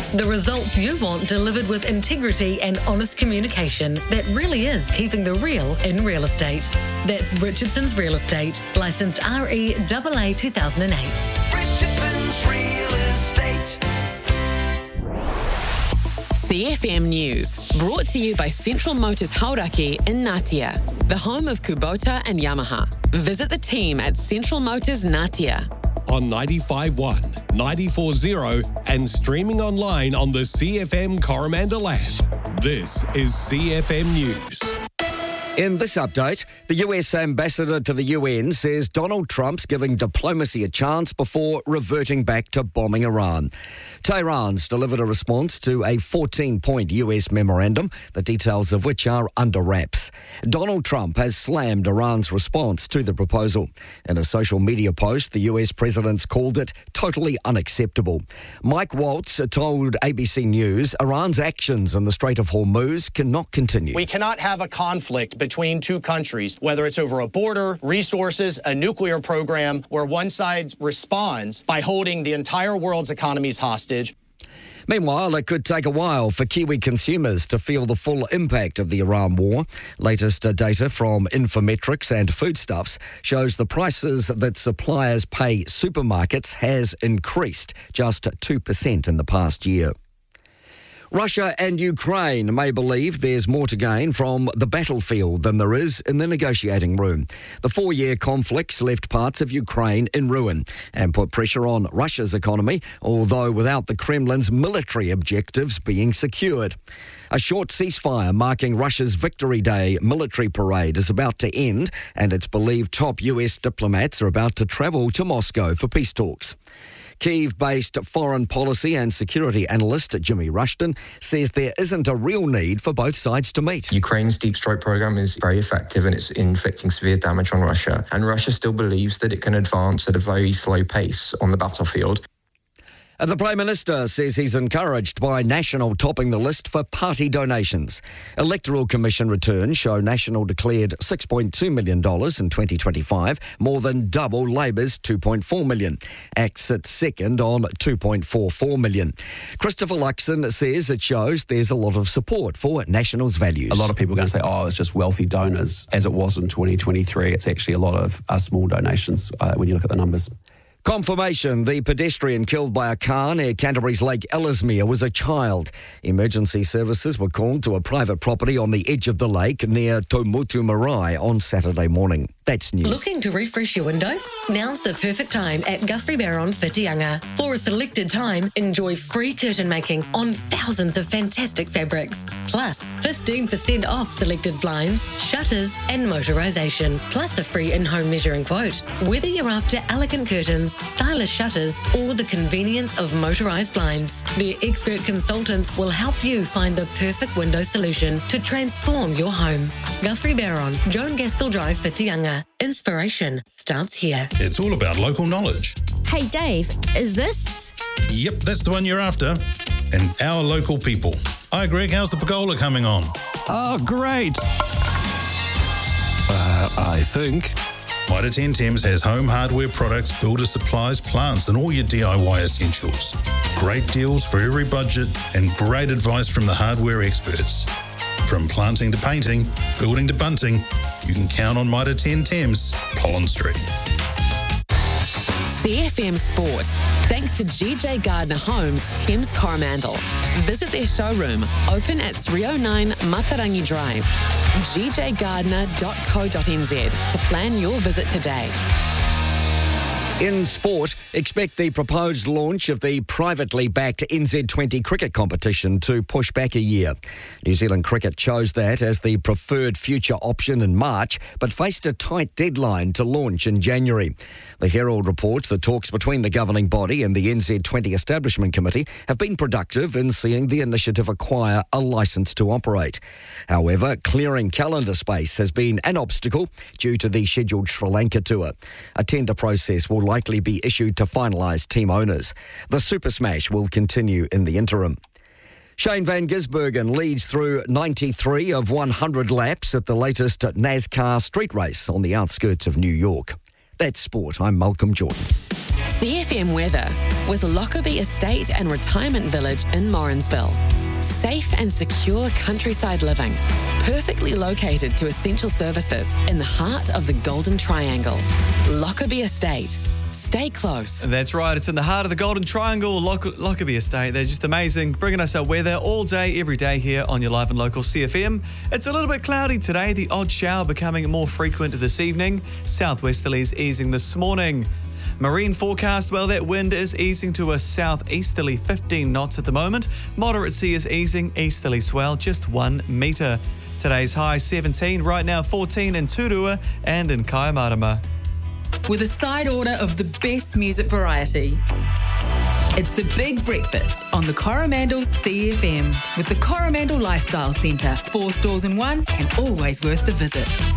The results you want delivered with integrity and honest communication that really is keeping the real in real estate. That's Richardson's Real Estate, licensed REAA 2008. Richardson's Real Estate. CFM News, brought to you by Central Motors Hauraki in Ngatea, the home of Kubota and Yamaha. Visit the team at Central Motors Ngatea. On 95.1, 94.0 and streaming online on the CFM Coromandel app. This is CFM News. In this update, the US ambassador to the UN says Donald Trump's giving diplomacy a chance before reverting back to bombing Iran. Tehran's delivered a response to a 14-point US memorandum, the details of which are under wraps. Donald Trump has slammed Iran's response to the proposal. In a social media post, the US president's called it totally unacceptable. Mike Waltz told ABC News Iran's actions in the Strait of Hormuz cannot continue. We cannot have a conflict between two countries, whether it's over a border, resources, a nuclear program, where one side responds by holding the entire world's economies hostage. Meanwhile, it could take a while for Kiwi consumers to feel the full impact of the Iran war. Latest data from Infometrics and Foodstuffs shows the prices that suppliers pay supermarkets has increased just 2% in the past year. Russia and Ukraine may believe there's more to gain from the battlefield than there is in the negotiating room. The 4-year conflicts left parts of Ukraine in ruin and put pressure on Russia's economy, although without the Kremlin's military objectives being secured. A short ceasefire marking Russia's Victory Day military parade is about to end, and it's believed top US diplomats are about to travel to Moscow for peace talks. Kyiv-based foreign policy and security analyst Jimmy Rushton says there isn't a real need for both sides to meet. Ukraine's deep strike program is very effective and it's inflicting severe damage on Russia. And Russia still believes that it can advance at a very slow pace on the battlefield. The Prime Minister says he's encouraged by National topping the list for party donations. Electoral Commission returns show National declared $6.2 million in 2025, more than double Labor's $2.4 million. ACT sits second on $2.44 million. Christopher Luxon says it shows there's a lot of support for National's values. A lot of people are going to say, it's just wealthy donors, as it was in 2023. It's actually a lot of small donations when you look at the numbers. Confirmation the pedestrian killed by a car near Canterbury's Lake Ellesmere was a child. Emergency services were called to a private property on the edge of the lake near Tomutu Marae on Saturday morning. That's news. Looking to refresh your windows? Now's the perfect time at Guthrie Barron Whitianga. For a selected time, enjoy free curtain making on thousands of fantastic fabrics. Plus, 15% off selected blinds, shutters and motorisation. Plus a free in-home measuring quote. Whether you're after elegant curtains, stylish shutters or the convenience of motorised blinds, their expert consultants will help you find the perfect window solution to transform your home. Guthrie Barron, Joan Gaskell Drive, Whitianga. Inspiration starts here. It's all about local knowledge. Hey Dave, is this? Yep, that's the one you're after. And our local people. Hi Greg, how's the pergola coming on? Oh, great. I think. Mitre 10 Thames has home hardware products, builder supplies, plants and all your DIY essentials. Great deals for every budget and great advice from the hardware experts. From planting to painting, building to bunting, you can count on Mitre 10 Thames, Collins Street. CFM Sport, thanks to GJ Gardner Homes, Thames Coromandel. Visit their showroom, open at 309 Matarangi Drive. gjgardner.co.nz to plan your visit today. In sport, expect the proposed launch of the privately backed NZ20 cricket competition to push back a year. New Zealand Cricket chose that as the preferred future option in March, but faced a tight deadline to launch in January. The Herald reports the talks between the governing body and the NZ20 Establishment Committee have been productive in seeing the initiative acquire a licence to operate. However, clearing calendar space has been an obstacle due to the scheduled Sri Lanka tour. A tender process will likely be issued to finalise team owners. The Super Smash will continue in the interim. Shane Van Gisbergen leads through 93 of 100 laps at the latest NASCAR street race on the outskirts of New York. That's sport. I'm Malcolm Jordan. CFM weather with Lockerbie Estate and Retirement Village in Morrinsville. Safe and secure countryside living, perfectly located to essential services in the heart of the Golden Triangle. Lockerbie Estate. Stay close. That's right. It's in the heart of the Golden Triangle, Lockerbie Estate. They're just amazing, bringing us our weather all day, every day here on your live and local CFM. It's a little bit cloudy today. The odd shower becoming more frequent this evening. Southwesterlies easing this morning. Marine forecast, well, that wind is easing to a southeasterly 15 knots at the moment. Moderate sea is easing, easterly swell just 1 metre. Today's high 17, right now 14 in Turua and in Kaimarama. With a side order of the best music variety. It's the Big Breakfast on the Coromandel CFM with the Coromandel Lifestyle Centre. 4 stores in one and always worth the visit.